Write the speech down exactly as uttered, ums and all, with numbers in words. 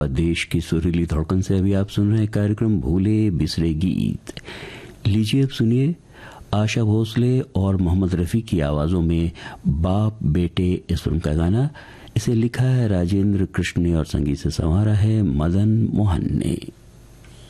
देश की सुरीली धड़कन से अभी आप सुन रहे हैं कार्यक्रम भूले बिसरे गीत। लीजिए अब सुनिए आशा भोसले और मोहम्मद रफ़ी की आवाज़ों में बाप बेटे इस फिल्म का गाना। इसे लिखा है राजेंद्र कृष्ण ने और संगीत से संवारा है मदन मोहन ने।